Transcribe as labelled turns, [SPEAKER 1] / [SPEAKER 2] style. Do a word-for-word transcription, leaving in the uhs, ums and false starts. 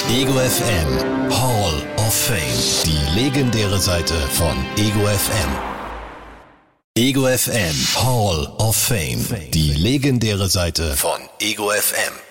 [SPEAKER 1] Ego F M Hall of Fame. Die legendäre Seite von Ego F M. Ego F M Hall of Fame. Die legendäre Seite von Ego F M.